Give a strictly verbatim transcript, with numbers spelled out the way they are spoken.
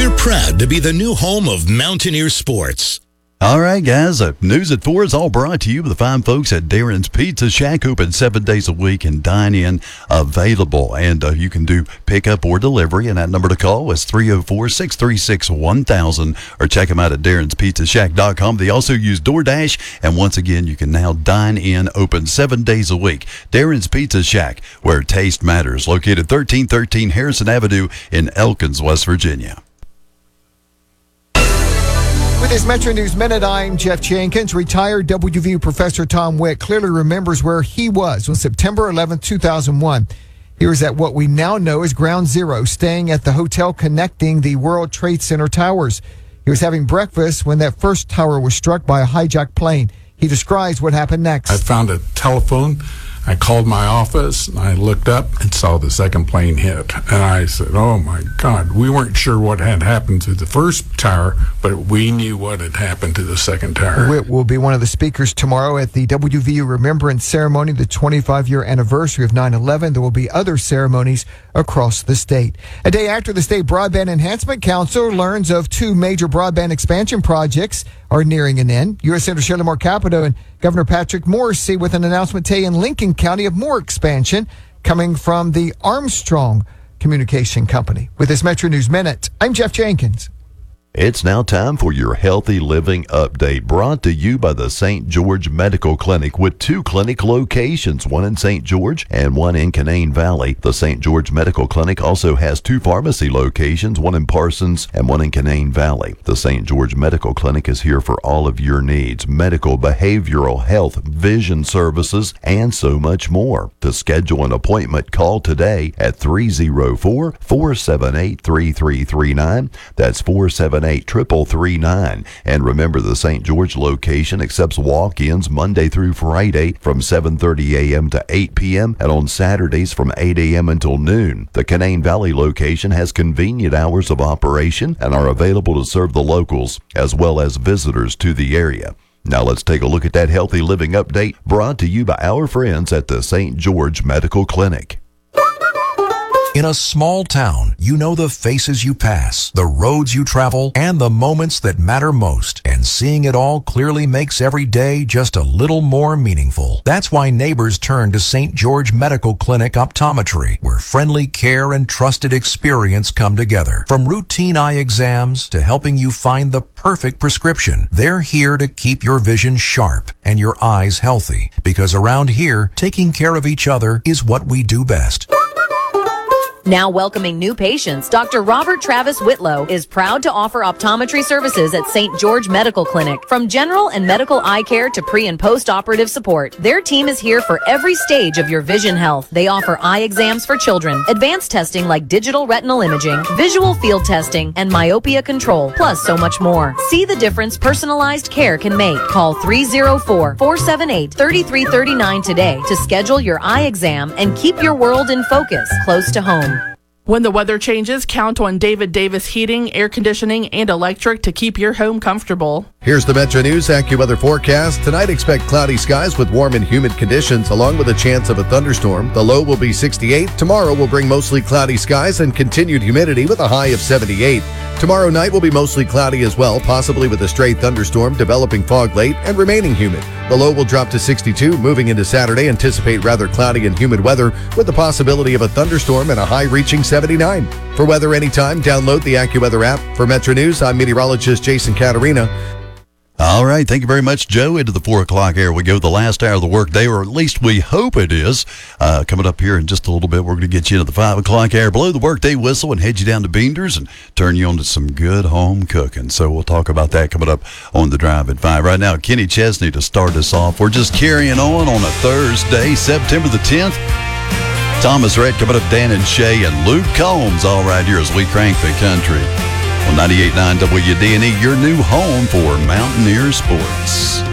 We're proud to be the new home of Mountaineer Sports. All right, guys, uh, News at four is all brought to you by the fine folks at Darren's Pizza Shack, open seven days a week and dine-in available. And uh, you can do pickup or delivery, and that number to call is three oh four, six three six, one thousand, or check them out at darrens pizza shack dot com. They also use DoorDash, and once again, you can now dine in, open seven days a week. Darren's Pizza Shack, where taste matters, located thirteen thirteen Harrison Avenue in Elkins, West Virginia. With this Metro News Minute, I'm Jeff Jenkins. Retired W V U professor Tom Wick clearly remembers where he was on September eleventh, two thousand one. He was at what we now know as Ground Zero, staying at the hotel connecting the World Trade Center towers. He was having breakfast when that first tower was struck by a hijacked plane. He describes what happened next. I found a telephone. I called my office, and I looked up and saw the second plane hit. And I said, oh, my God. We weren't sure what had happened to the first tower, but we knew what had happened to the second tower. Witt will be one of the speakers tomorrow at the W V U Remembrance Ceremony, the twenty-five-year anniversary of nine eleven. There will be other ceremonies across the state. A day after the State Broadband Enhancement Council learns of two major broadband expansion projects are nearing an end. U S Senator Shirley Moore Capito and Governor Patrick Morrisey with an announcement today in Lincoln County of more expansion coming from the Armstrong Communication Company. With this Metro News Minute, I'm Jeff Jenkins. It's now time for your Healthy Living Update, brought to you by the Saint George Medical Clinic with two clinic locations, one in Saint George and one in Canaan Valley. The Saint George Medical Clinic also has two pharmacy locations, one in Parsons and one in Canaan Valley. The Saint George Medical Clinic is here for all of your needs: medical, behavioral health, vision services, and so much more. To schedule an appointment, call today at three oh four, four seven eight, three three three nine. That's four seven eight, three three three nine. And remember, the Saint George location accepts walk-ins Monday through Friday from seven thirty a.m. to eight p.m. and on Saturdays from eight a.m. until noon. The Canaan Valley location has convenient hours of operation and are available to serve the locals as well as visitors to the area. Now let's take a look at that Healthy Living Update brought to you by our friends at the Saint George Medical Clinic. In a small town, you know the faces you pass, the roads you travel, and the moments that matter most. And seeing it all clearly makes every day just a little more meaningful. That's why neighbors turn to Saint George Medical Clinic Optometry, where friendly care and trusted experience come together. From routine eye exams to helping you find the perfect prescription, they're here to keep your vision sharp and your eyes healthy. Because around here, taking care of each other is what we do best. Now welcoming new patients, Doctor Robert Travis Whitlow is proud to offer optometry services at Saint George Medical Clinic. From general and medical eye care to pre- and post-operative support, their team is here for every stage of your vision health. They offer eye exams for children, advanced testing like digital retinal imaging, visual field testing, and myopia control, plus so much more. See the difference personalized care can make. Call three oh four, four seven eight, three three three nine today to schedule your eye exam and keep your world in focus close to home. When the weather changes, count on David Davis Heating, Air Conditioning, and Electric to keep your home comfortable. Here's the Metro News AccuWeather forecast. Tonight, expect cloudy skies with warm and humid conditions, along with a chance of a thunderstorm. The low will be sixty-eight. Tomorrow will bring mostly cloudy skies and continued humidity with a high of seventy-eight. Tomorrow night will be mostly cloudy as well, possibly with a stray thunderstorm, developing fog late, and remaining humid. The low will drop to sixty-two. Moving into Saturday, anticipate rather cloudy and humid weather with the possibility of a thunderstorm and a high reaching seventy-nine. For weather anytime, download the AccuWeather app. For Metro News, I'm meteorologist Jason Caterina. All right, thank you very much, Joe. Into the four o'clock hour we go, the last hour of the workday, or at least we hope it is. Uh, coming up here in just a little bit, we're going to get you into the five o'clock hour, blow the workday whistle, and head you down to Beander's and turn you on to some good home cooking. So we'll talk about that coming up on the Drive at five. Right now, Kenny Chesney to start us off. We're just carrying on on a Thursday, September the tenth. Thomas Rhett coming up, Dan and Shay, and Luke Combs all right here as we crank the country on ninety-eight point nine W D N E, your new home for Mountaineer Sports.